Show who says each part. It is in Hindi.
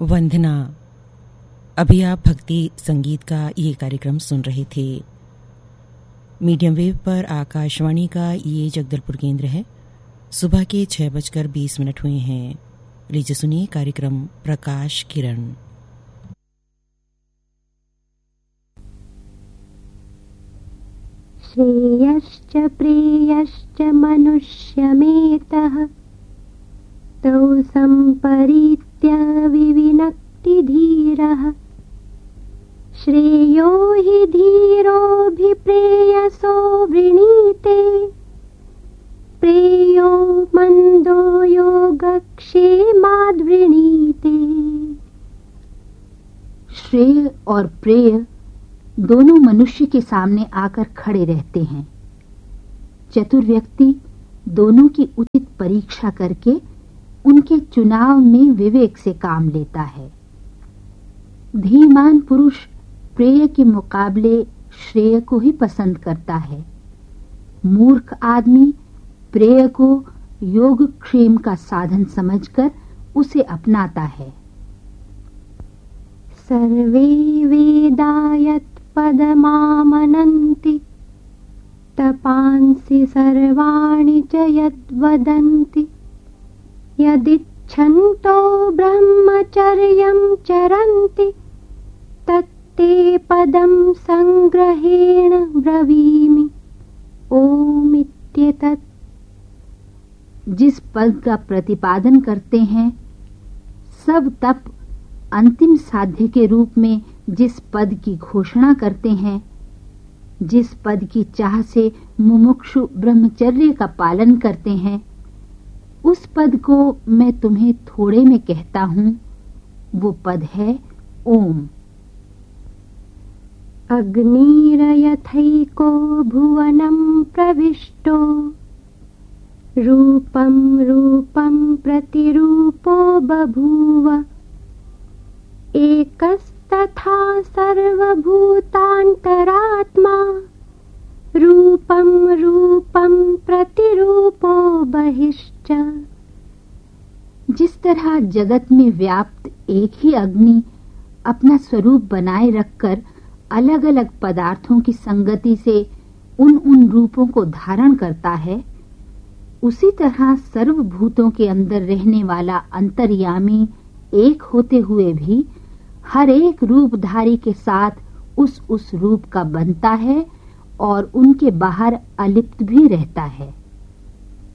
Speaker 1: वंदना। अभी आप भक्ति संगीत का ये कार्यक्रम सुन रहे थे। मीडियम वेव पर आकाशवाणी का ये जगदलपुर केंद्र है। सुबह के 6:20 हुए हैं। लीजिए सुनिए कार्यक्रम प्रकाश किरण।
Speaker 2: श्रेयश्च प्रेयश्च मनुष्यमेतः तौ सम्परीत्य विविनक्ति धीरः। श्रेयो हि धीरोऽभिप्रेयसो वृणीते प्रेयो मन्दो योगक्षेमाद् वृणीते।
Speaker 3: श्रेय और प्रेय दोनों मनुष्य के सामने आकर खड़े रहते हैं। चतुर व्यक्ति दोनों की उचित परीक्षा करके उनके चुनाव में विवेक से काम लेता है। धीमान पुरुष प्रेय के मुकाबले श्रेय को ही पसंद करता है। मूर्ख आदमी प्रेय को योगक्षेम का साधन समझकर उसे अपनाता है।
Speaker 2: सर्वे वेदा यत्पदमामनन्ति तपांसि सर्वाणि च यद्वदन्ति यदिच्छन्तो ब्रह्मचर्यं चरन्ति तत्ते पदं संग्रहेण ब्रवीमि ओमित्येतत्।
Speaker 3: जिस पद का प्रतिपादन करते हैं सब तप अंतिम साध्य के रूप में जिस पद की घोषणा करते हैं, जिस पद की चाह से मुमुक्षु ब्रह्मचर्य का पालन करते हैं, उस पद को मैं तुम्हें थोड़े में कहता हूं। वो पद है ओम।
Speaker 2: अग्निरयथैको भुवनं प्रविष्टो रूपं रूपं प्रतिरूपो बभूव एकस्तथा सर्वभूतान्तरात्मा रूपं रूपं प्रतिरूपो बहिश्च।
Speaker 3: जिस तरह जगत में व्याप्त एक ही अग्नि अपना स्वरूप बनाए रखकर अलग अलग पदार्थों की संगति से उन रूपों को धारण करता है, उसी तरह सर्वभूतों के अंदर रहने वाला अंतर्यामी एक होते हुए भी हर एक रूपधारी के साथ उस रूप का बनता है और उनके बाहर अलिप्त भी रहता है।